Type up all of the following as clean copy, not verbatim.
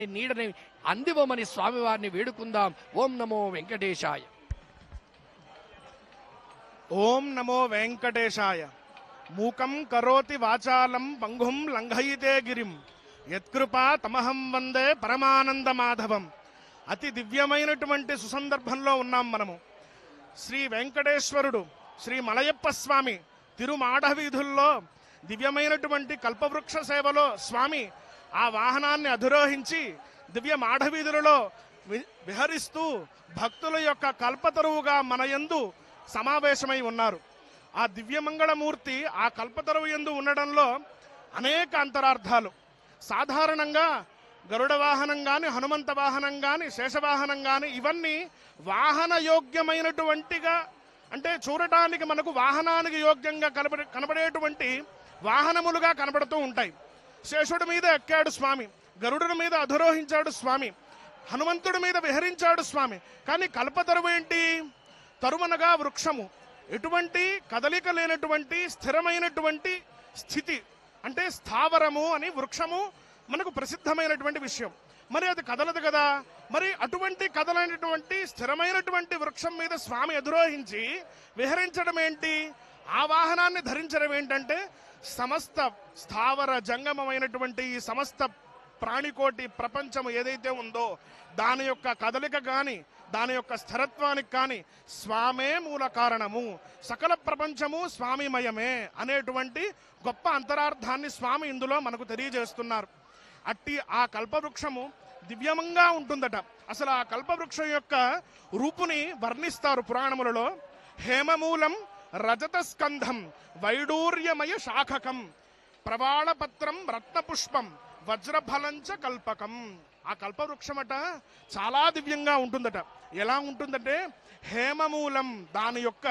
నీడని అందివమని స్వామివారిని వేడుకుందాం. ఓం నమో వెంకటేశాయ. ఓం నమో వెంకటేశాయ. మూకం కరోతి వాచాలం పంగుం లంఘయితే గిరిం యత్కృపా తమహం వందే పరమానంద మాధవం. అతి దివ్యమైనటువంటి సుసందర్భంలో ఉన్నాం మనము. శ్రీ వెంకటేశ్వరుడు శ్రీ మలయప్ప స్వామి తిరుమాడవీధుల్లో దివ్యమైనటువంటి కల్పవృక్ష సేవలో స్వామి ఆ వాహనాన్ని అధిరోహించి దివ్య మాఢవీధులలో విహరిస్తూ భక్తుల యొక్క కల్పతరువుగా మన యందు సమావేశమై ఉన్నారు. ఆ దివ్యమంగళమూర్తి ఆ కల్పతరువు యందు ఉండడంలో అనేక అంతరార్థాలు. సాధారణంగా గరుడ వాహనం గాని, హనుమంత వాహనం గాని, శేషవాహనం గాని ఇవన్నీ వాహన యోగ్యమైనటువంటిగా, అంటే చూడటానికి మనకు వాహనానికి యోగ్యంగా కనబడేటువంటి వాహనములుగా కనబడుతూ ఉంటాయి. శేషుడి మీద ఎక్కాడు స్వామి, గరుడుడి మీద అధిరోహించాడు స్వామి, హనుమంతుడి మీద విహరించాడు స్వామి. కానీ కల్పతరువు ఏంటి? తరుమనగా వృక్షము, ఎటువంటి కదలిక లేనటువంటి స్థిరమైనటువంటి స్థితి, అంటే స్థావరము అని వృక్షము మనకు ప్రసిద్ధమైనటువంటి విషయం. మరి అది కదలదు కదా. మరి అటువంటి కదలైనటువంటి స్థిరమైనటువంటి వృక్షం మీద స్వామి అధిరోహించి విహరించడం ఏంటి? ఆ వాహనాన్ని ధరించడం ఏంటంటే సమస్త స్థావర జంగమమైనటువంటి ఈ సమస్త ప్రాణికోటి ప్రపంచము ఏదైతే ఉందో దాని యొక్క కదలిక కానీ, దాని యొక్క స్థిరత్వానికి కానీ స్వామే మూల కారణము, సకల ప్రపంచము స్వామిమయమే అనేటువంటి గొప్ప అంతరార్థాన్ని స్వామి ఇందులో మనకు తెలియజేస్తున్నారు. అట్టి ఆ కల్పవృక్షము దివ్యమంగా ఉంటుందట. అసలు ఆ కల్పవృక్షం యొక్క రూపుని వర్ణిస్తారు పురాణములలో. హేమమూలం రజత స్కంధం వైడూర్యమయ శాఖకం ప్రవాళపత్రం రత్నపుష్పం వజ్రఫలంచ కల్పకం. ఆ కల్పవృక్షమట చాలా దివ్యంగా ఉంటుందట. ఎలా ఉంటుందంటే హేమమూలం, దాని యొక్క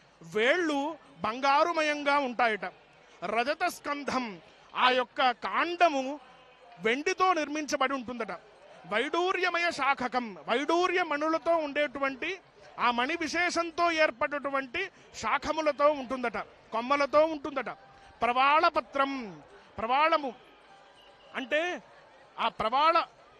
వేళ్ళు బంగారుమయంగా ఉంటాయట. రజత స్కంధం, ఆ యొక్క కాండము వెండితో నిర్మించబడి ఉంటుందట. వైడూర్యమయ శాఖకం, వైడూర్య మణులతో ఉండేటువంటి ఆ మణి విశేషంతో ఏర్పడినటువంటి శాఖములతో ఉంటుందట, కొమ్మలతో ఉంటుందట. ప్రవాళపత్రం, ప్రవాళము అంటే ఆ ప్రవాళ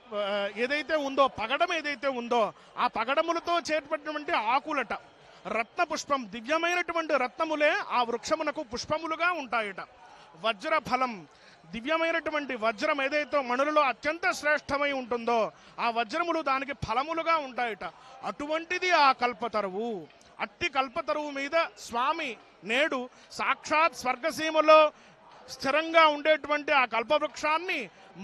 ఏదైతే ఉందో, పగడం ఏదైతే ఉందో ఆ పగడములతో చేర్పడినటువంటి ఆకులట. రత్న పుష్పం, దివ్యమైనటువంటి రత్నములే ఆ వృక్షమునకు పుష్పములుగా ఉంటాయట. వజ్రఫలం, దివ్యమైనటువంటి వజ్రం ఏదైతే మణులలో అత్యంత శ్రేష్టమై ఉంటుందో ఆ వజ్రములు దానికి ఫలములుగా ఉంటాయట. అటువంటిది ఆ కల్పతరువు. అట్టి కల్పతరువు మీద స్వామి నేడు సాక్షాత్ స్వర్గసీమలో స్థిరంగా ఉండేటువంటి ఆ కల్పవృక్షాన్ని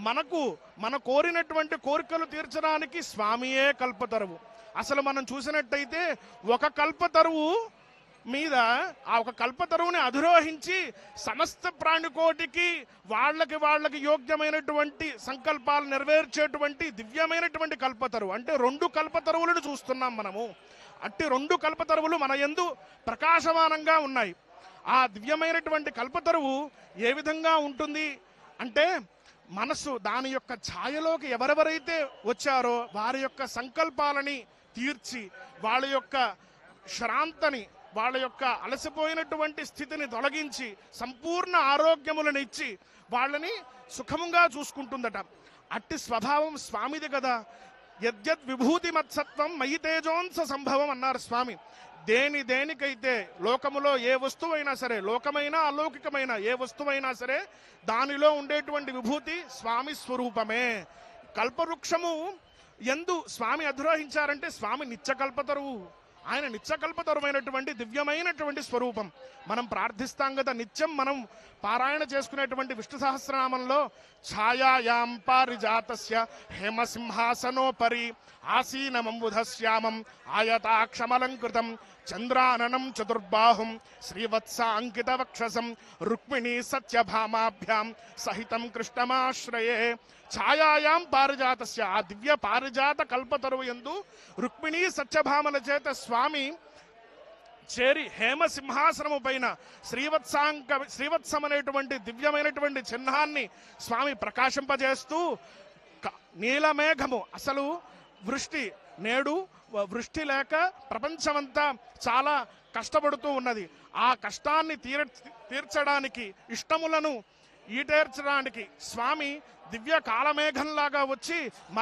మన కోరినటువంటి కోరికలు తీర్చడానికి స్వామియే కల్పతరువు. అసలు మనం చూసినట్టయితే ఒక కల్పతరువు మీద ఆ ఒక కల్పతరువుని అధిరోహించి సమస్త ప్రాణికోటికి వాళ్ళకి యోగ్యమైనటువంటి సంకల్పాలు నెరవేర్చేటువంటి దివ్యమైనటువంటి కల్పతరువు. అంటే రెండు కల్పతరువులను చూస్తున్నాం మనము. అట్టి రెండు కల్పతరువులు మన యందు ప్రకాశమానంగా ఉన్నాయి. ఆ దివ్యమైనటువంటి కల్పతరువు ఏ విధంగా ఉంటుంది అంటే మనస్సు దాని యొక్క ఛాయలోకి ఎవరెవరైతే వచ్చారో వారి యొక్క సంకల్పాలని తీర్చి, వాళ్ళ యొక్క శ్రాంతని, వాళ్ళ యొక్క అలసిపోయినటువంటి స్థితిని తొలగించి సంపూర్ణ ఆరోగ్యములను ఇచ్చి వాళ్ళని సుఖముగా చూసుకుంటుందట. అట్టి స్వభావం స్వామిది కదా. యద్యద్ విభూతి మత్సత్వం మయి తేజోంస సంభవం అన్నారు స్వామి. దేనికైతే లోకములో ఏ వస్తువైనా సరే, లోకమైనా అలౌకికమైన ఏ వస్తువైనా సరే దానిలో ఉండేటువంటి విభూతి స్వామి స్వరూపమే. కల్పవృక్షము ఎందు స్వామి అధిరోహించారంటే స్వామి నిత్యకల్పతరువు. ఆయన నిత్యకల్పతరువైనటువంటి దివ్యమైనటువంటి స్వరూపం. మనం ప్రార్థిస్తాం కదా నిత్యం. మనం పారాయణ చేసుకునేటువంటి విష్ణు సహస్రనామంలో ఛాయాయాం పారిజాతస్య హేమసింహాసనోపరి ఆసీనమంబుధశ్యామం ఆయతాక్షమలంకృతం చంద్రాననం చతుర్బాహుం శ్రీవత్స అంకిత వక్షసం రుక్మిణీ సత్యభామాభ్యాం సహితం కృష్ణమాశ్రయే. ఛాయాయాం పారిజాతస్య, ఆ దివ్య పారిజాత కల్పతరువు యందు రుక్మిణీ సత్యభామల చేత స్వామి చేరి హేమ సింహాసనము పైన శ్రీవత్సం అనేటువంటి దివ్యమైనటువంటి చిహ్నాన్ని స్వామి ప్రకాశింపజేస్తూ నీలమేఘము, అసలు వృష్టి నేడు వృష్టి లేక ప్రపంచమంతా చాలా కష్టపడుతూ ఉన్నది. ఆ కష్టాన్ని తీర్చడానికి, ఇష్టములను ఈటేర్చడానికి స్వామి దివ్య కాలమేఘంలాగా వచ్చి